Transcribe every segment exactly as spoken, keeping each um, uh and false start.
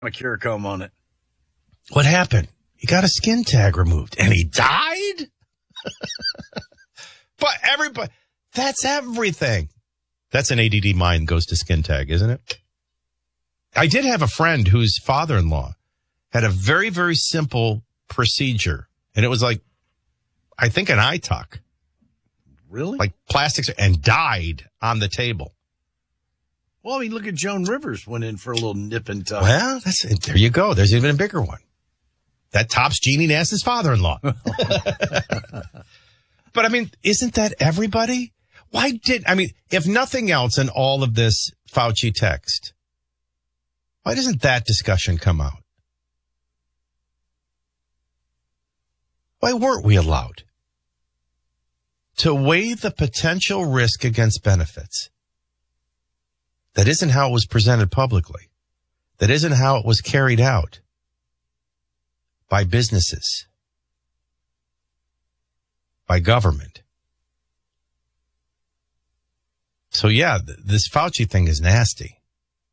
A Curacomb on it. What happened? He got a skin tag removed and he died? But everybody, that's everything. That's an A D D mind goes to skin tag, isn't it? I did have a friend whose father-in-law had a very, very simple procedure. And it was like, I think an eye tuck. Really? Like plastics, and died on the table. Well, I mean, look at Joan Rivers went in for a little nip and tuck. Well, that's it. There you go. There's even a bigger one. That tops Jeannie Nass's father-in-law. But I mean, isn't that everybody? Why did, I mean, if nothing else in all of this Fauci text, why doesn't that discussion come out? Why weren't we allowed to weigh the potential risk against benefits? That isn't how it was presented publicly. That isn't how it was carried out by businesses, by government. So yeah, th- this Fauci thing is nasty.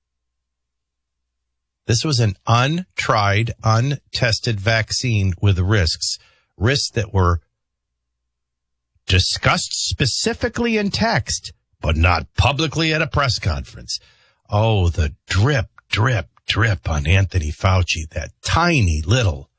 This was an untried, untested vaccine with risks, risks that were discussed specifically in text, but not publicly at a press conference. Oh, the drip, drip, drip on Anthony Fauci, that tiny little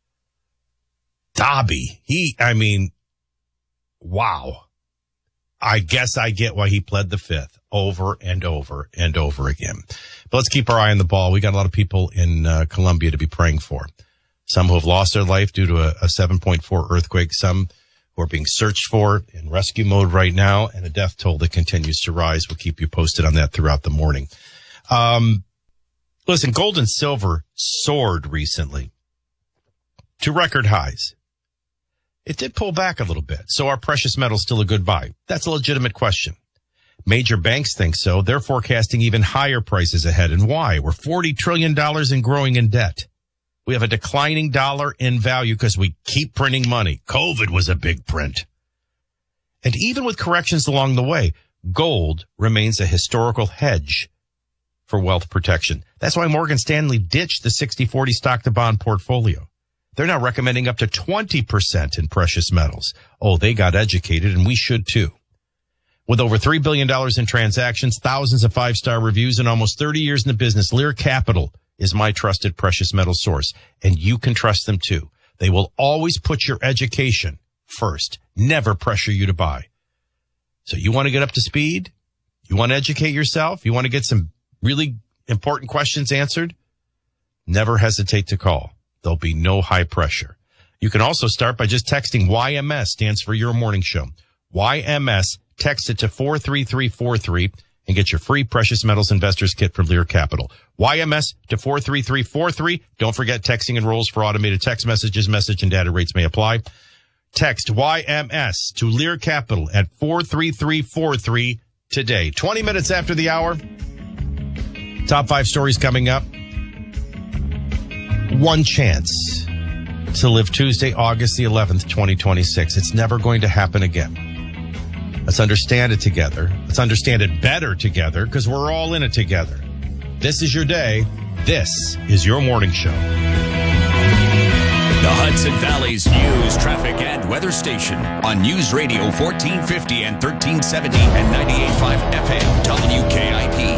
Dobby. He, I mean, wow. I guess I get why he pled the fifth over and over and over again. But let's keep our eye on the ball. We got a lot of people in uh, Colombia to be praying for. Some who have lost their life due to a, a seven point four earthquake. Some who are being searched for in rescue mode right now, and a death toll that continues to rise. We'll keep you posted on that throughout the morning. Um, listen, gold and silver soared recently to record highs. It did pull back a little bit. So are precious metals still a good buy? That's a legitimate question. Major banks think so. They're forecasting even higher prices ahead. And why? We're forty trillion dollars and growing in debt. We have a declining dollar in value because we keep printing money. COVID was a big print. And even with corrections along the way, gold remains a historical hedge for wealth protection. That's why Morgan Stanley ditched the sixty forty stock to bond portfolio. They're now recommending up to twenty percent in precious metals. Oh, they got educated, and we should too. With over three billion dollars in transactions, thousands of five-star reviews, and almost thirty years in the business, Lear Capital is my trusted precious metal source, and you can trust them too. They will always put your education first, never pressure you to buy. So you want to get up to speed? You want to educate yourself? You want to get some really important questions answered? Never hesitate to call. There'll be no high pressure. You can also start by just texting Y M S, stands for Your Morning Show. Y M S, text it to four three three four three and get your free Precious Metals Investors Kit from Lear Capital. Y M S to four three three four three. Don't forget texting enrolls for automated text messages. Message and data rates may apply. Text Y M S to Lear Capital at four three three four three today. twenty minutes after the hour. Top five stories coming up. One chance to live Tuesday, August the eleventh, twenty twenty-six. It's never going to happen again. Let's understand it together. Let's understand it better together, because we're all in it together. This is your day. This is your morning show. The Hudson Valley's news, traffic, and weather station on News Radio fourteen fifty and thirteen seventy and ninety-eight point five F M W K I P.